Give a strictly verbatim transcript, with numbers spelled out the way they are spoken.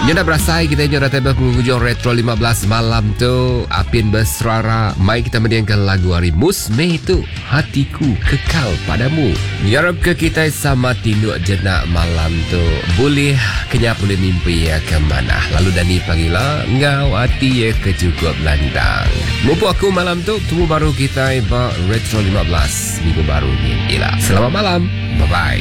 Nyo dah berasai kita nyo dah tiba penghujung Retro lima belas malam tu. Apin berserara. Mai kita mendengarkan lagu hari Musme tu. Hatiku kekal padamu. Yarab ke kita sama tinduk jenak malam tu. Boleh kenyap boleh mimpi ya ke mana. Lalu Dani panggil ngau hati ya ke cukup landang. Mumpuk aku malam tu. Tunggu baru kita iba Retro lima belas minggu baru ni. Ila. Selamat malam. Bye-bye.